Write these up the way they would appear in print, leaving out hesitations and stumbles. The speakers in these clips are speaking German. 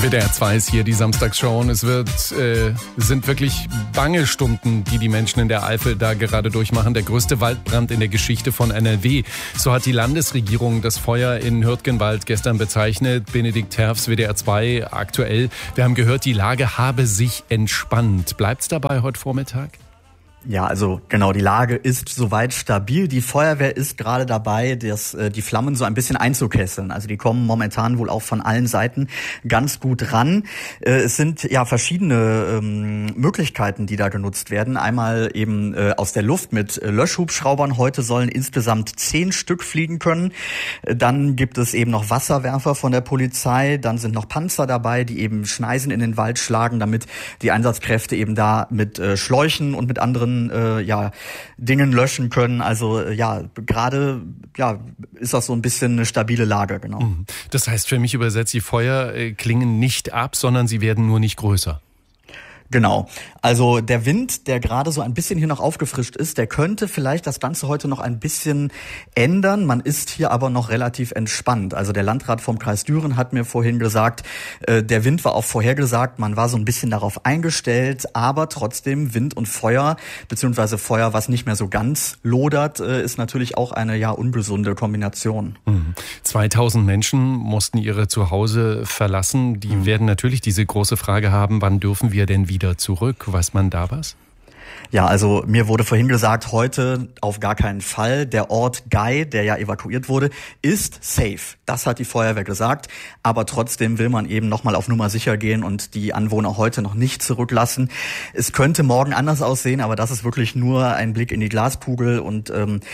WDR 2 ist hier die Samstagsshow und es sind wirklich bange Stunden, die die Menschen in der Eifel da gerade durchmachen. Der größte Waldbrand in der Geschichte von NRW. So hat die Landesregierung das Feuer in Hürtgenwald gestern bezeichnet. Benedikt Herfs, WDR 2 aktuell. Wir haben gehört, die Lage habe sich entspannt. Bleibt's dabei heute Vormittag? Ja, also genau, die Lage ist soweit stabil. Die Feuerwehr ist gerade dabei, die Flammen so ein bisschen einzukesseln. Also die kommen momentan wohl auch von allen Seiten ganz gut ran. Es sind ja verschiedene Möglichkeiten, die da genutzt werden. Einmal eben aus der Luft mit Löschhubschraubern. Heute sollen insgesamt 10 Stück fliegen können. Dann gibt es eben noch Wasserwerfer von der Polizei. Dann sind noch Panzer dabei, die eben Schneisen in den Wald schlagen, damit die Einsatzkräfte eben da mit Schläuchen und mit anderen Dingen löschen können. Also gerade ist das so ein bisschen eine stabile Lage, genau. Das heißt für mich übersetzt, die Feuer klingen nicht ab, sondern sie werden nur nicht größer. Genau. Also der Wind, der gerade so ein bisschen hier noch aufgefrischt ist, der könnte vielleicht das Ganze heute noch ein bisschen ändern. Man ist hier aber noch relativ entspannt. Also der Landrat vom Kreis Düren hat mir vorhin gesagt, der Wind war auch vorhergesagt, man war so ein bisschen darauf eingestellt, aber trotzdem Wind und Feuer, beziehungsweise Feuer, was nicht mehr so ganz lodert, ist natürlich auch eine ungesunde Kombination. 2000 Menschen mussten ihre Zuhause verlassen. Die werden natürlich diese große Frage haben, wann dürfen wir denn wieder zurück? Weiß man da was? Ja, also mir wurde vorhin gesagt, heute auf gar keinen Fall. Der Ort Gei, der ja evakuiert wurde, ist safe. Das hat die Feuerwehr gesagt. Aber trotzdem will man eben nochmal auf Nummer sicher gehen und die Anwohner heute noch nicht zurücklassen. Es könnte morgen anders aussehen, aber das ist wirklich nur ein Blick in die Glaskugel. Und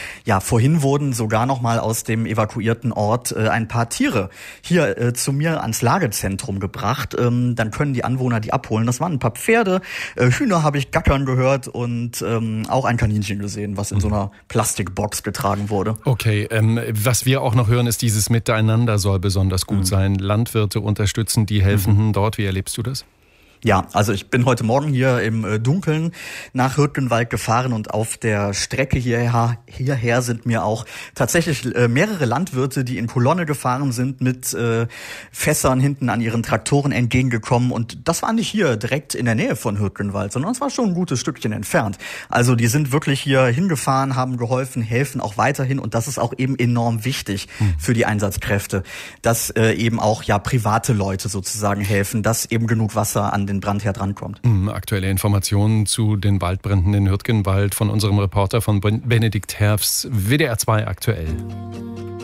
vorhin wurden sogar nochmal aus dem evakuierten Ort ein paar Tiere hier zu mir ans Lagezentrum gebracht. Dann können die Anwohner die abholen. Das waren ein paar Pferde, Hühner habe ich gackern gehört und auch ein Kaninchen gesehen, was in so einer Plastikbox getragen wurde. Okay, was wir auch noch hören, ist dieses Miteinander soll besonders gut sein. Landwirte unterstützen die Helfenden dort. Wie erlebst du das? Ja, also ich bin heute Morgen hier im Dunkeln nach Hürtgenwald gefahren und auf der Strecke hierher sind mir auch tatsächlich mehrere Landwirte, die in Kolonne gefahren sind, mit Fässern hinten an ihren Traktoren entgegengekommen. Und das war nicht hier direkt in der Nähe von Hürtgenwald, sondern es war schon ein gutes Stückchen entfernt. Also die sind wirklich hier hingefahren, haben geholfen, helfen auch weiterhin. Und das ist auch eben enorm wichtig für die Einsatzkräfte, dass eben auch private Leute sozusagen helfen, dass eben genug Wasser an den Brandherd rankommt. Aktuelle Informationen zu den Waldbränden in Hürtgenwald von unserem Reporter von Benedikt Herfs, WDR 2 aktuell.